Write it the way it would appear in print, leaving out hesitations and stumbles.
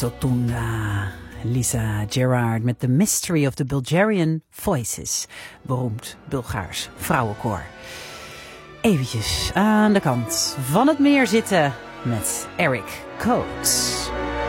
Tot toen Lisa Gerard met The Mystery of the Bulgarian Voices. Beroemd Bulgaars vrouwenkoor. Eventjes aan de kant van het meer zitten met Eric Coates.